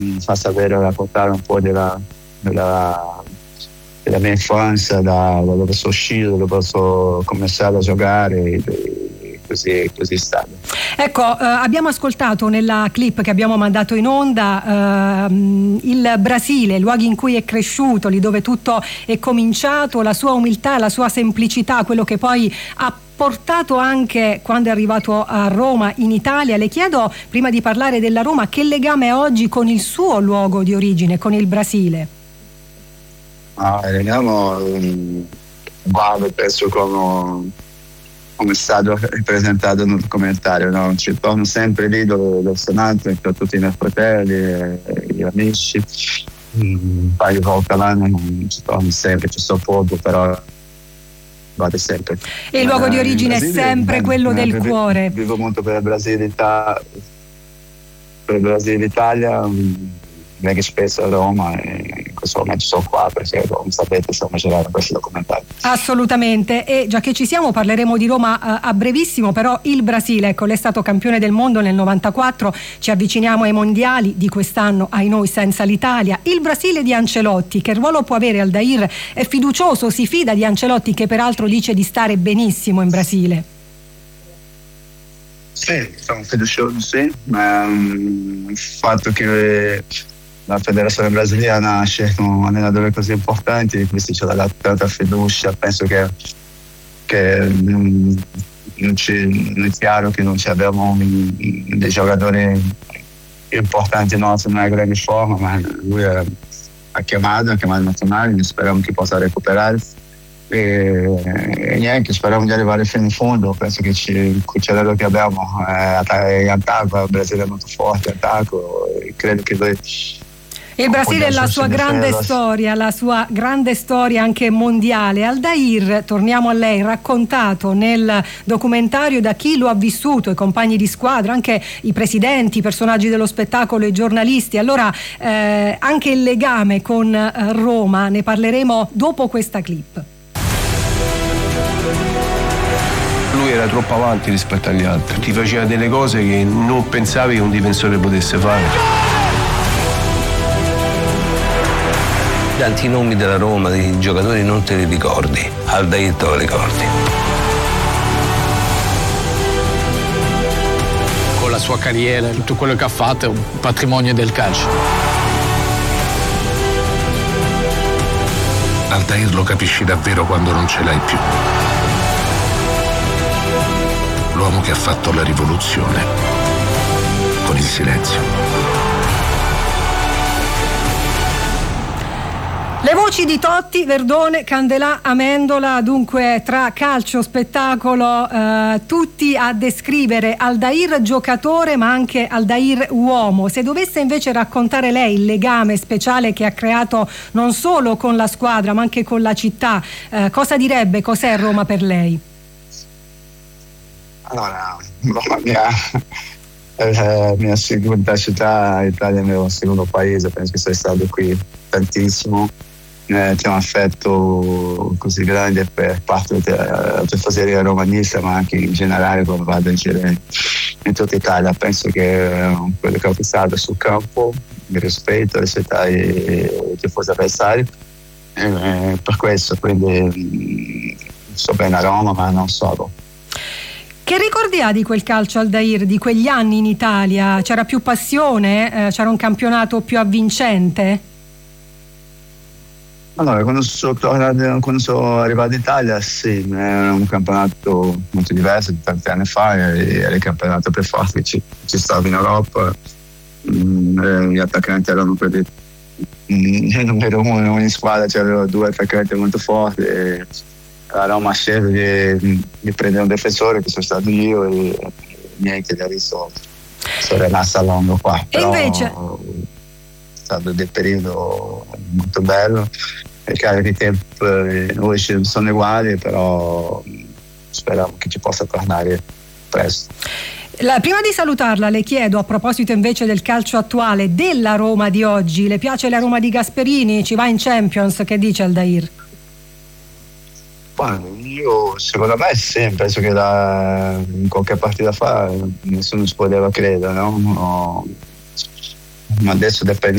fa sapere, raccontare un po' della mia infanzia, da dove sono uscito, dove sono cominciato a giocare, così è stato. Ecco, abbiamo ascoltato nella clip che abbiamo mandato in onda il Brasile, luoghi in cui è cresciuto, lì dove tutto è cominciato, la sua umiltà, la sua semplicità, quello che poi ha portato anche quando è arrivato a Roma in Italia. Le chiedo, prima di parlare della Roma, che legame ha oggi con il suo luogo di origine, con il Brasile? Vediamo, penso come è stato presentato nel documentario, no? Ci torno sempre lì dove sono nato, con tutti i miei fratelli, gli amici, un paio di volte all'anno ci torno sempre, ci sto poco, però vado sempre. E il luogo di origine è sempre quello del cuore. Vivo molto per il Brasile d'Italia, vengo spesso a Roma e in questo momento sono qua perché, come sapete, stiamo girando questo documentario. Assolutamente, e già che ci siamo parleremo di Roma a brevissimo, però il Brasile, ecco, lei è stato campione del mondo nel 94, ci avviciniamo ai mondiali di quest'anno, ai noi senza l'Italia. Il Brasile di Ancelotti, che ruolo può avere Aldair? È fiducioso, si fida di Ancelotti, che peraltro dice di stare benissimo in Brasile? Sì, sono fiducioso, sì, ma il fatto che la federazione brasiliana ha scelto un allenatore così importante, questi ci ha dato tanta fiducia. Penso che non è chiaro che non abbiamo dei giocatori importanti nostri nella grande forma, ma lui ha chiamato nazionale, speriamo che possa recuperare e niente, speriamo di arrivare fino in fondo. Penso che il cucciarello che abbiamo è attacco, il Brasile è molto forte, attacco, e credo che noi. Il Brasile è la sua grande storia anche mondiale. Aldair, torniamo a lei, raccontato nel documentario da chi lo ha vissuto, i compagni di squadra, anche i presidenti, i personaggi dello spettacolo, i giornalisti. Allora anche il legame con Roma, ne parleremo dopo questa clip. Lui era troppo avanti rispetto agli altri, ti faceva delle cose che non pensavi che un difensore potesse fare. Tanti nomi della Roma, dei giocatori non te li ricordi, Aldair te lo ricordi. Con la sua carriera, tutto quello che ha fatto è un patrimonio del calcio. Aldair lo capisci davvero quando non ce l'hai più. L'uomo che ha fatto la rivoluzione con il silenzio. Le voci di Totti, Verdone, Candelà, Amendola, dunque tra calcio, spettacolo, tutti a descrivere Aldair giocatore ma anche Aldair uomo. Se dovesse invece raccontare lei il legame speciale che ha creato non solo con la squadra ma anche con la città, cosa direbbe? Cos'è Roma per lei? Allora, mia seconda città, Italia è il mio secondo paese, penso che sia stato qui tantissimo. C'è un affetto così grande per parte della tifoseria romanista, ma anche in generale quando vado in giro in tutta Italia. Penso che quello che ho pensato sul campo, il rispetto, le città e i tifosi avversari, per questo quindi sto bene a Roma, ma non solo. Che ricordi ha di quel calcio, Aldair, di quegli anni in Italia? C'era più passione? C'era un campionato più avvincente? Allora, quando sono arrivato in Italia, sì, era un campionato molto diverso di tanti anni fa, era il campionato più forte che ci stava in Europa. Gli attaccanti erano quelli numero uno in squadra, c'erano due attaccanti molto forti. La Roma ha scelto di prendere un difensore che sono stato io e niente, da adesso sono rimasto a lungo qua. Però, e invece è stato del periodo molto bello. È chiaro che i tempi oggi non sono uguali, però speriamo che ci possa tornare presto. Prima di salutarla le chiedo, a proposito invece del calcio attuale, della Roma di oggi, le piace la Roma di Gasperini? Ci va in Champions? Che dice Aldair? Io secondo me sì, penso che in qualche partita fa nessuno ci poteva credere, no? Ma adesso dipende